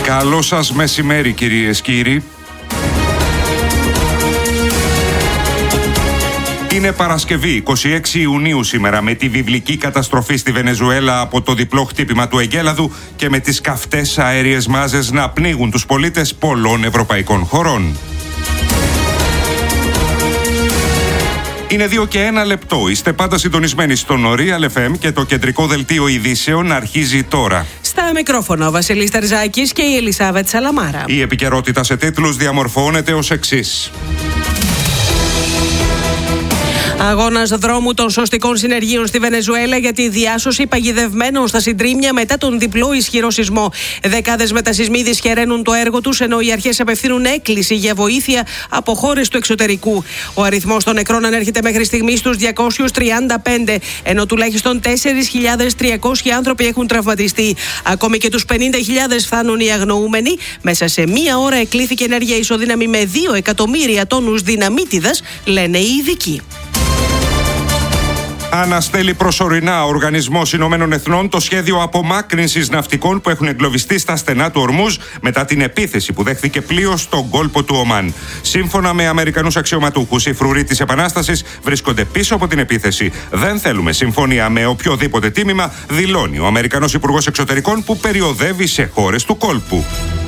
Καλό σας μεσημέρι, κυρίες και κύριοι. Είναι Παρασκευή, 26 Ιουνίου σήμερα, με τη βιβλική καταστροφή στη Βενεζουέλα από το διπλό χτύπημα του Εγκέλαδου και με τις καυτές αέριες μάζες να πνίγουν τους πολίτες πολλών ευρωπαϊκών χωρών. Είναι 2 και 1 λεπτό. Είστε πάντα συντονισμένοι στον Real FM και το κεντρικό δελτίο ειδήσεων αρχίζει τώρα. Στα μικρόφωνα ο Βασίλης Τερζάκης και η Ελισάβετ Σαλαμάρα. Η επικαιρότητα σε τίτλους διαμορφώνεται ως εξής. Αγώνας δρόμου των σωστικών συνεργείων στη Βενεζουέλα για τη διάσωση παγιδευμένων στα συντρίμμια μετά τον διπλό ισχυρό σεισμό. Δεκάδες μετασεισμοί δυσχεραίνουν το έργο τους, ενώ οι αρχές απευθύνουν έκκληση για βοήθεια από χώρες του εξωτερικού. Ο αριθμός των νεκρών ανέρχεται μέχρι στιγμής στους 235, ενώ τουλάχιστον 4.300 άνθρωποι έχουν τραυματιστεί. Ακόμη και τους 50.000 φτάνουν οι αγνοούμενοι. Μέσα σε μία ώρα εκλήθηκε ενέργεια ισοδύναμη με 2 εκατομμύρια τόνους δυναμίτιδας, λένε οι ειδικοί. Αναστέλει προσωρινά ο Οργανισμός Ηνωμένων Εθνών το σχέδιο απομάκρυνσης ναυτικών που έχουν εγκλωβιστεί στα στενά του Ορμούζ μετά την επίθεση που δέχθηκε πλοίο στον κόλπο του Ομάν. Σύμφωνα με Αμερικανούς αξιωματούχους, οι φρουροί της Επανάστασης βρίσκονται πίσω από την επίθεση. Δεν θέλουμε συμφωνία με οποιοδήποτε τίμημα, δηλώνει ο Αμερικανός Υπουργός Εξωτερικών που περιοδεύει σε χώρες του κόλπου.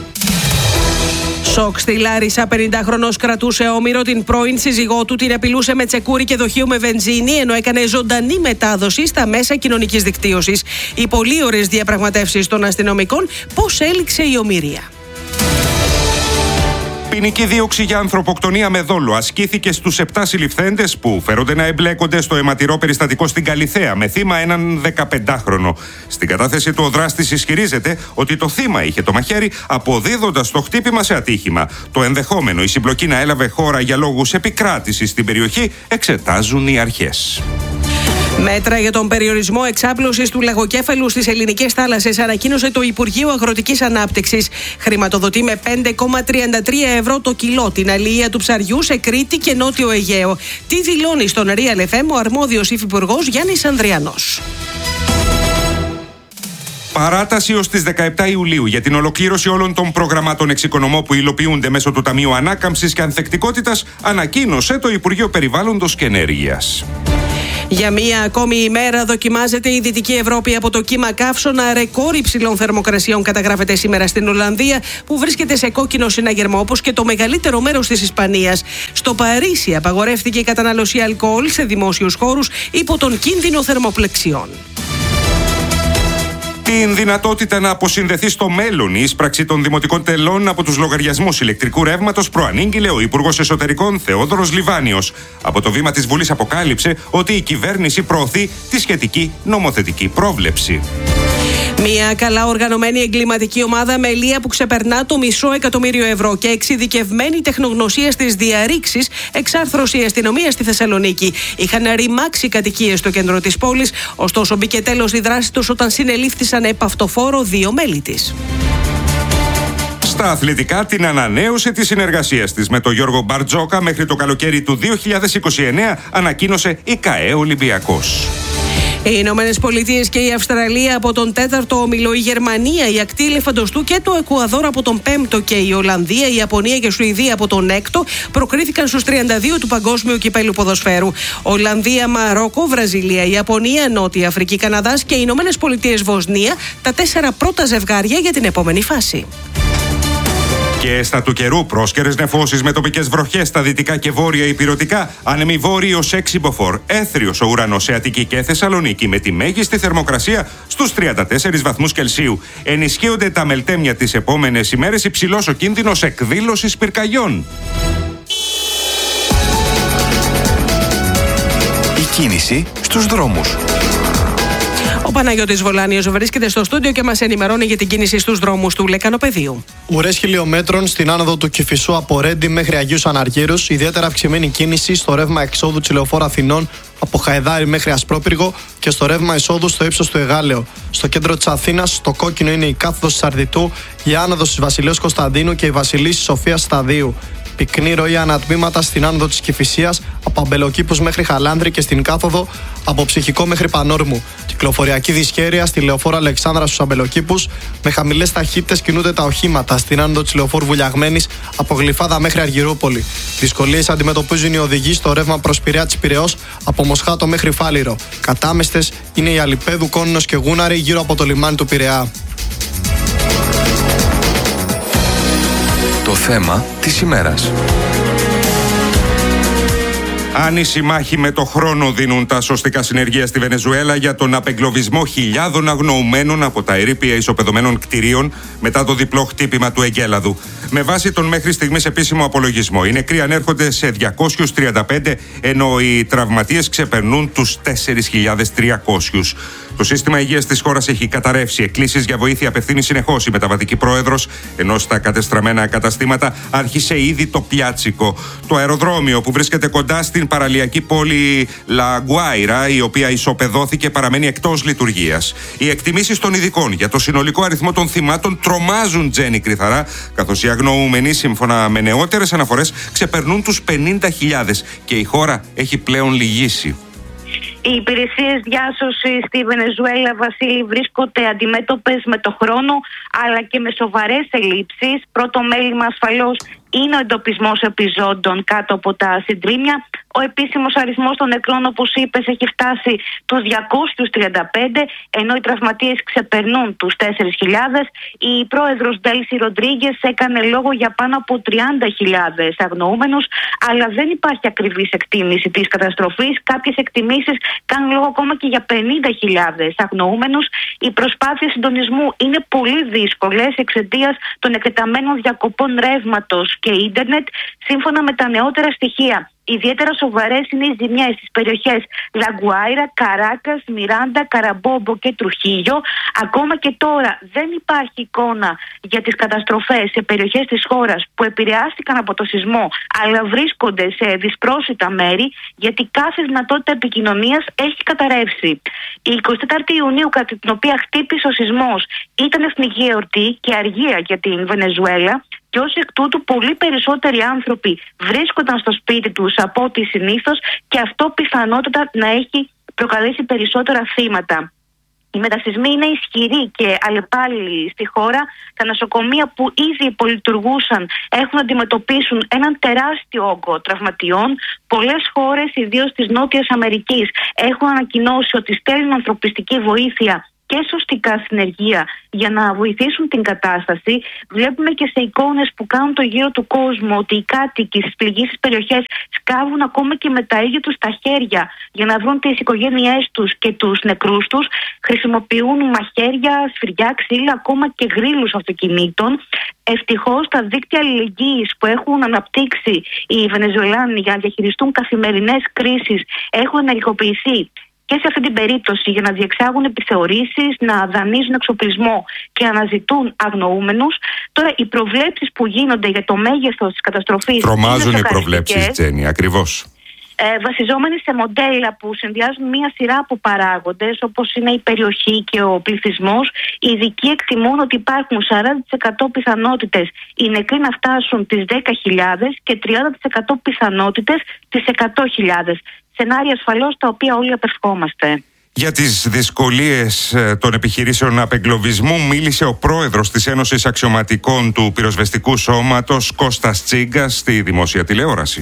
Σοκ στη Λάρισα, 50χρονος κρατούσε όμηρο την πρώην σύζυγό του, την απειλούσε με τσεκούρι και δοχείο με βενζίνη, ενώ έκανε ζωντανή μετάδοση στα μέσα κοινωνικής δικτύωσης. Οι πολύ ωραίες διαπραγματεύσεις των αστυνομικών, πώς έληξε η ομήρια. Ποινική δίωξη για ανθρωποκτονία με δόλο ασκήθηκε στους 7 συλληφθέντες που φέρονται να εμπλέκονται στο αιματηρό περιστατικό στην Καλιθέα με θύμα έναν 15χρονο. Στην κατάθεση του ο δράστης ισχυρίζεται ότι το θύμα είχε το μαχαίρι αποδίδοντας το χτύπημα σε ατύχημα. Το ενδεχόμενο η συμπλοκή να έλαβε χώρα για λόγους επικράτησης στην περιοχή εξετάζουν οι αρχές. Μέτρα για τον περιορισμό εξάπλωσης του λαγοκέφαλου στις ελληνικές θάλασσες ανακοίνωσε το Υπουργείο Αγροτικής Ανάπτυξης. Χρηματοδοτεί με 5,33 ευρώ το κιλό την αλληλεία του ψαριού σε Κρήτη και Νότιο Αιγαίο. Τι δηλώνει στον Real FM ο αρμόδιος υφυπουργός Γιάννης Ανδριανός. Παράταση ως τις 17 Ιουλίου για την ολοκλήρωση όλων των προγραμμάτων εξοικονομώ που υλοποιούνται μέσω του Ταμείου Ανάκαμψης και Ανθεκτικότητας, ανακοίνωσε το Υπουργείο Περιβάλλοντος και Ενέργειας. Για μία ακόμη ημέρα δοκιμάζεται η Δυτική Ευρώπη από το κύμα καύσωνα. Ρεκόρ υψηλών θερμοκρασιών καταγράφεται σήμερα στην Ολλανδία, που βρίσκεται σε κόκκινο συναγερμό, όπως και το μεγαλύτερο μέρος της Ισπανίας. Στο Παρίσι απαγορεύτηκε η κατανάλωση αλκοόλ σε δημόσιους χώρους υπό τον κίνδυνο θερμοπλεξιών. Την δυνατότητα να αποσυνδεθεί στο μέλλον η εισπράξη των δημοτικών τελών από τους λογαριασμούς ηλεκτρικού ρεύματος προανήγγειλε ο Υπουργός Εσωτερικών Θεόδωρος Λιβάνιος. Από το βήμα της Βουλής αποκάλυψε ότι η κυβέρνηση προωθεί τη σχετική νομοθετική πρόβλεψη. Μια καλά οργανωμένη εγκληματική ομάδα με λία που ξεπερνά το $500.000 ευρώ και εξειδικευμένη τεχνογνωσία στις διαρρήξεις εξάρθρωσε η αστυνομία στη Θεσσαλονίκη. Είχαν ρημάξει κατοικίες στο κέντρο της πόλης, ωστόσο μπήκε τέλος η δράση τους όταν συνελήφθησαν επ' αυτοφόρο 2 μέλη της. Στα αθλητικά, την ανανέωση της συνεργασίας της με τον Γιώργο Μπαρτζόκα μέχρι το καλοκαίρι του 2029 ανακοίνωσε η ΚΑΕ Ολυμπιακός. Οι Ηνωμένες Πολιτείες και η Αυστραλία από τον 4ο όμιλο, η Γερμανία, η Ακτή Ελεφαντοστού και το Εκουαδόρ από τον 5ο και η Ολλανδία, η Ιαπωνία και η Σουηδία από τον 6ο προκρίθηκαν στους 32 του Παγκόσμιου Κυπέλλου Ποδοσφαίρου. Ολλανδία, Μαρόκο, Βραζιλία, Ιαπωνία, Νότια Αφρική, Καναδάς και οι Ηνωμένες Πολιτείες Βοσνία, τα 4 πρώτα ζευγάρια για την επόμενη φάση. Και στα του καιρού, πρόσκαιρες νεφώσεις με τοπικές βροχές στα δυτικά και βόρεια ηπειρωτικά, άνεμοι βόρειος 6 μποφόρ, έθριος ο ουρανός σε Αττική και Θεσσαλονίκη με τη μέγιστη θερμοκρασία στους 34 βαθμούς Κελσίου. Ενισχύονται τα μελτέμια τις επόμενες ημέρες, υψηλός ο κίνδυνος εκδήλωσης πυρκαγιών. Η κίνηση στους δρόμους. Ο Παναγιώτης Βολάνιος βρίσκεται στο στούντιο και μας ενημερώνει για την κίνηση στους δρόμους του Λεκανοπεδίου. Ουρές χιλιόμετρων στην άνοδο του Κηφισού από Ρέντι μέχρι Αγίους Αναργύρους, ιδιαίτερα αυξημένη κίνηση στο ρεύμα εξόδου της Λεωφόρου Αθηνών από Χαϊδάρι μέχρι Ασπρόπυργο και στο ρεύμα εισόδου στο ύψος του Εγάλεο. Στο κέντρο της Αθήνας, στο κόκκινο είναι η κάθοδος της Αρδιτού, η άνοδος της Βασιλείας Κωνσταντίνου και η Βασιλής Σοφίας Σταδίου. Πυκνή ροή ανατμήματα στην άνοδο της Κηφισίας, από Αμπελοκήπους μέχρι Χαλάνδρη και στην κάθοδο από Ψυχικό μέχρι Πανόρμου. Κυκλοφοριακή δυσχέρεια στη λεωφόρο Αλεξάνδρα στους Αμπελοκήπους. Με χαμηλές ταχύτητες κινούνται τα οχήματα στην άνοδο της λεωφόρου Βουλιαγμένης από Γλυφάδα μέχρι Αργυρούπολη. Δυσκολίες αντιμετωπίζουν οι οδηγοί στο ρεύμα προς Πειραιά της Πειραιώς από Μοσχάτο μέχρι Φάληρο. Κατάμεστες είναι οι Αλιπέδου, Κόνινος και Γούναρη γύρω από το λιμάνι του Πειραιά. Το θέμα της ημέρας. Άνηση μάχη με το χρόνο δίνουν τα σωστικά συνεργεία στη Βενεζουέλα για τον απεγκλωβισμό χιλιάδων αγνοουμένων από τα ερείπια ισοπεδωμένων κτηρίων μετά το διπλό χτύπημα του Εγκέλαδου. Με βάση τον μέχρι στιγμής επίσημο απολογισμό, οι νεκροί ανέρχονται σε 235, ενώ οι τραυματίες ξεπερνούν τους 4.300. Το σύστημα υγείας της χώρας έχει καταρρεύσει. Εκκλήσεις για βοήθεια απευθύνει συνεχώς η μεταβατική πρόεδρος, ενώ στα κατεστραμμένα καταστήματα άρχισε ήδη το πιάτσικο. Το αεροδρόμιο που βρίσκεται κοντά στην παραλιακή πόλη La Guaira, η οποία ισοπεδώθηκε, παραμένει εκτός λειτουργίας. Οι εκτιμήσεις των ειδικών για το συνολικό αριθμό των θυμάτων τρομάζουν, Τζένι Κρυθαρά, καθώς οι αγνοούμενοι, σύμφωνα με νεότερες αναφορές, ξεπερνούν τους 50.000 και η χώρα έχει πλέον λυγίσει. Οι υπηρεσίες διάσωσης στη Βενεζουέλα, Βασίλη, βρίσκονται αντιμέτωπες με το χρόνο αλλά και με σοβαρές ελλείψεις. Πρώτο μέλημα ασφαλώς είναι ο εντοπισμός επιζώντων κάτω από τα συντρίμμια. Ο επίσημος αριθμός των νεκρών, όπως είπες, έχει φτάσει τους 235, ενώ οι τραυματίες ξεπερνούν τους 4.000. Η πρόεδρος Ντέλσι Ροντρίγκες έκανε λόγο για πάνω από 30.000 αγνοούμενους, αλλά δεν υπάρχει ακριβής εκτίμηση της καταστροφής. Κάποιες εκτιμήσεις κάνουν λόγο ακόμα και για 50.000 αγνοούμενους. Οι προσπάθειες συντονισμού είναι πολύ δύσκολες εξαιτίας των εκτεταμένων διακοπών ρεύματος και ίντερνετ. Σύμφωνα με τα νεότερα στοιχεία, ιδιαίτερα σοβαρές είναι οι ζημιές στις περιοχές La Guaira, Καράκας, Μιράντα, Καραμπόμπο και Τρουχίγιο. Ακόμα και τώρα δεν υπάρχει εικόνα για τις καταστροφές σε περιοχές της χώρας που επηρεάστηκαν από το σεισμό, αλλά βρίσκονται σε δυσπρόσιτα μέρη, γιατί κάθε δυνατότητα επικοινωνίας έχει καταρρεύσει. Η 24η Ιουνίου, κατά την οποία χτύπησε ο σεισμός, ήταν εθνική εορτή και αργία για την Βενεζουέλα. Και ως εκ τούτου πολύ περισσότεροι άνθρωποι βρίσκονταν στο σπίτι τους από ό,τι συνήθως, και αυτό πιθανότατα να έχει προκαλέσει περισσότερα θύματα. Οι μετασεισμοί είναι ισχυροί και αλλεπάλληλοι στη χώρα. Τα νοσοκομεία που ήδη υπολειτουργούσαν έχουν να αντιμετωπίσουν έναν τεράστιο όγκο τραυματιών. Πολλές χώρες, ιδίως της Νότιας Αμερικής, έχουν ανακοινώσει ότι στέλνουν ανθρωπιστική βοήθεια και σωστικά συνεργεία για να βοηθήσουν την κατάσταση. Βλέπουμε και σε εικόνες που κάνουν το γύρο του κόσμου ότι οι κάτοικοι στις πληγήσεις περιοχές σκάβουν ακόμα και με τα ίδια τους τα χέρια για να βρουν τις οικογένειές τους και τους νεκρούς τους. Χρησιμοποιούν μαχαίρια, σφυριά, ξύλα, ακόμα και γρίλους αυτοκινήτων. Ευτυχώς τα δίκτυα αλληλεγγύης που έχουν αναπτύξει οι Βενεζουελάνοι για να διαχειριστούν καθημερινές κρίσεις έχουν ενεργοποιηθεί και σε αυτή την περίπτωση για να διεξάγουν επιθεωρήσεις, να δανείζουν εξοπλισμό και να αναζητούν αγνοούμενους. Τώρα, οι προβλέψεις που γίνονται για το μέγεθος της καταστροφής τρομάζουν οι προβλέψεις, Τζένι, ακριβώς. Βασιζόμενοι σε μοντέλα που συνδυάζουν μία σειρά από παράγοντες, όπως είναι η περιοχή και ο πληθυσμός, οι ειδικοί εκτιμούν ότι υπάρχουν 40% πιθανότητες οι νεκροί να φτάσουν τις 10.000 και 30% πιθανότητες τις 100.000. Σενάρια ασφαλώς τα οποία όλοι απευχόμαστε. Για τις δυσκολίες των επιχειρήσεων απεγκλωβισμού μίλησε ο πρόεδρος της Ένωσης Αξιωματικών του Πυροσβεστικού Σώματος, Κώστας Τσίγκας, στη δημόσια τηλεόραση.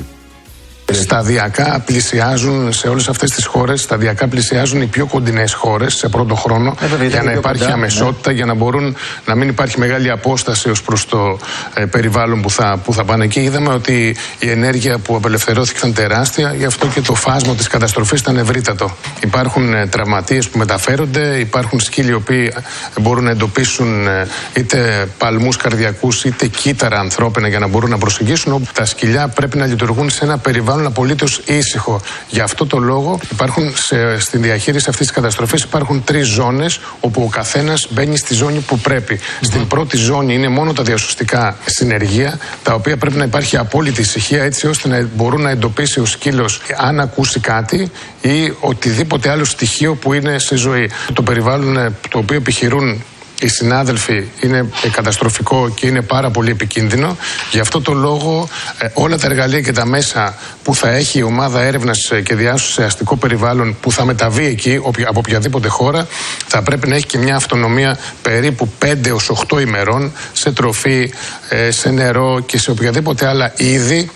Σταδιακά πλησιάζουν σε όλες αυτές τις χώρες, σταδιακά πλησιάζουν οι πιο κοντινές χώρες σε πρώτο χρόνο, για να υπάρχει αμεσότητα, για να μπορούν να μην υπάρχει μεγάλη απόσταση ως προς το περιβάλλον που θα πάνε εκεί. Είδαμε ότι η ενέργεια που απελευθερώθηκε ήταν τεράστια, γι' αυτό και το φάσμα της καταστροφής ήταν ευρύτατο. Υπάρχουν τραυματίες που μεταφέρονται, υπάρχουν σκύλοι οι οποίοι μπορούν να εντοπίσουν είτε παλμούς καρδιακούς είτε κύτταρα ανθρώπινα για να μπορούν να προσεγγίσουν. Τα σκυλιά πρέπει να λειτουργούν σε ένα περιβάλλον απολύτως ήσυχο. Γι' αυτό το λόγο στην διαχείριση αυτής της καταστροφής υπάρχουν 3 ζώνες όπου ο καθένας μπαίνει στη ζώνη που πρέπει. Στην πρώτη ζώνη είναι μόνο τα διασωστικά συνεργεία, τα οποία πρέπει να υπάρχει απόλυτη ησυχία, έτσι ώστε να μπορούν να εντοπίσει ο σκύλος αν ακούσει κάτι ή οτιδήποτε άλλο στοιχείο που είναι σε ζωή. Το περιβάλλον το οποίο επιχειρούν οι συνάδελφοι είναι καταστροφικό και είναι πάρα πολύ επικίνδυνο. Γι' αυτό το λόγο όλα τα εργαλεία και τα μέσα που θα έχει η ομάδα έρευνας και διάσωσης σε αστικό περιβάλλον που θα μεταβεί εκεί από οποιαδήποτε χώρα θα πρέπει να έχει και μια αυτονομία περίπου 5 έως 8 ημερών σε τροφή, σε νερό και σε οποιαδήποτε άλλα είδη.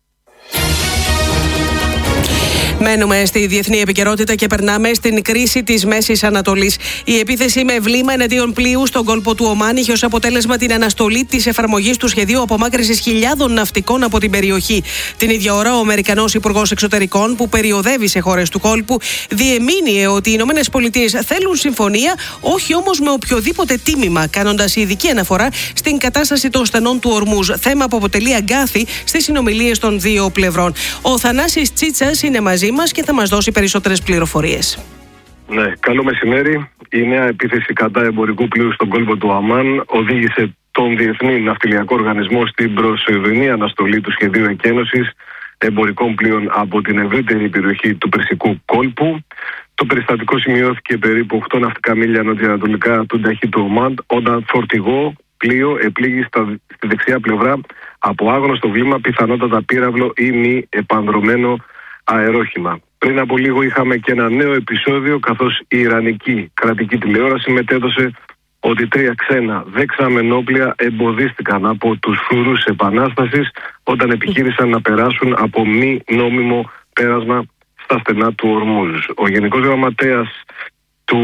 Μένουμε στη διεθνή επικαιρότητα και περνάμε στην κρίση της Μέσης Ανατολής. Η επίθεση με βλήμα εναντίον πλοίου στον κόλπο του Ομάν είχε ως αποτέλεσμα την αναστολή της εφαρμογής του σχεδίου απομάκρυνσης χιλιάδων ναυτικών από την περιοχή. Την ίδια ώρα, ο Αμερικανός Υπουργός Εξωτερικών, που περιοδεύει σε χώρες του κόλπου, διεμήνυε ότι οι Ηνωμένες Πολιτείες θέλουν συμφωνία, όχι όμως με οποιοδήποτε τίμημα, κάνοντας ειδική αναφορά στην κατάσταση των στενών του Ορμούζ, θέμα που αποτελεί αγκάθι στις συνομιλίες των δύο πλευρών. Ο Θανάσης Τσίτσας είναι μαζί μας και θα μας δώσει περισσότερες πληροφορίες. Ναι, καλό μεσημέρι. Η νέα επίθεση κατά εμπορικού πλοίου στον κόλπο του Αμάν οδήγησε τον Διεθνή Ναυτιλιακό Οργανισμό στην προσωρινή αναστολή του σχεδίου εκένωσης εμπορικών πλοίων από την ευρύτερη περιοχή του Περσικού κόλπου. Το περιστατικό σημειώθηκε περίπου 8 ναυτικά μίλια νοτιοανατολικά του Νταχή του Ομάν, όταν φορτηγό πλοίο επλήγει στη δεξιά πλευρά από άγνωστο βλήμα, πιθανότατα πύραυλο ή μη επανδρωμένο αερόχημα. Πριν από λίγο είχαμε και ένα νέο επεισόδιο, καθώς η Ιρανική κρατική τηλεόραση μετέδωσε ότι 3 ξένα δεξαμενόπλια εμποδίστηκαν από τους φρουρούς επανάστασης όταν επιχείρησαν να περάσουν από μη νόμιμο πέρασμα στα στενά του Ορμούζ. Ο Γενικός Γραμματέας του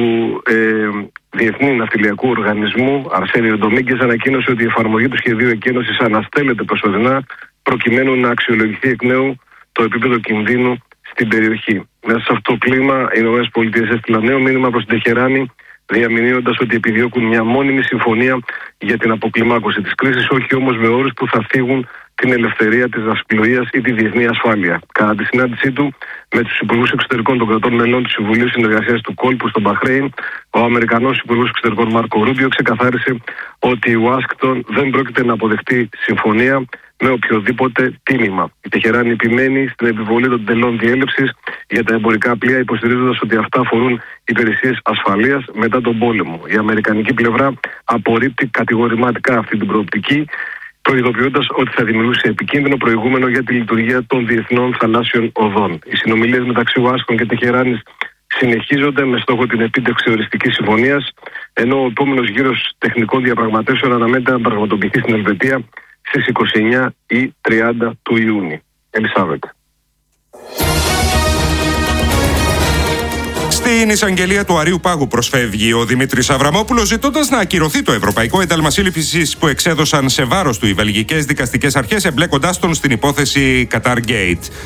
Διεθνή Ναυτιλιακού Οργανισμού, Αρσένιο Ντομίγκες, ανακοίνωσε ότι η εφαρμογή του σχεδίου εκένωσης αναστέλλεται προσωρινά προκειμένου να αξιολογηθεί εκ νέου το επίπεδο κινδύνου στην περιοχή. Μέσα σε αυτό το κλίμα, οι ΗΠΑ έστειλαν νέο μήνυμα προς την Τεχεράνη, διαμηνύοντας ότι επιδιώκουν μια μόνιμη συμφωνία για την αποκλιμάκωση της κρίσης, όχι όμως με όρους που θα φύγουν την ελευθερία της ναυσιπλοείας ή τη διεθνή ασφάλεια. Κατά τη συνάντησή του με τους υπουργούς εξωτερικών των κρατών μελών του Συμβουλίου Συνεργασίας του Κόλπου στο Μπαχρέιν, ο Αμερικανός Υπουργός Εξωτερικών Μάρκο Ρούμπιο ξεκαθάρισε ότι η Ουάσιγκτον δεν πρόκειται να αποδεχτεί συμφωνία με οποιοδήποτε τίμημα. Η Τεχεράνη επιμένει στην επιβολή των τελών διέλευσης για τα εμπορικά πλοία, υποστηρίζοντας ότι αυτά αφορούν υπηρεσίες ασφαλείας μετά τον πόλεμο. Η αμερικανική πλευρά απορρίπτει κατηγορηματικά αυτή την προοπτική, προειδοποιώντας ότι θα δημιουργούσε επικίνδυνο προηγούμενο για τη λειτουργία των διεθνών θαλάσσιων οδών. Οι συνομιλίες μεταξύ Ουάσιγκτον και Τεχεράνης συνεχίζονται με στόχο την επίτευξη οριστικής συμφωνίας, ενώ ο επόμενος γύρος τεχνικών διαπραγματεύσεων αναμένεται να πραγματοποιηθεί στην Ελβετία στις 29 ή 30 του Ιούνιου. Ελισάβετ. Στην εισαγγελία του Αρείου Πάγου προσφεύγει ο Δημήτρης Αβραμόπουλος, ζητώντας να ακυρωθεί το ευρωπαϊκό ένταλμα σύλληψης που εξέδωσαν σε βάρος του οι βελγικές δικαστικές αρχές, εμπλέκοντάς τον στην υπόθεση Qatar Gate.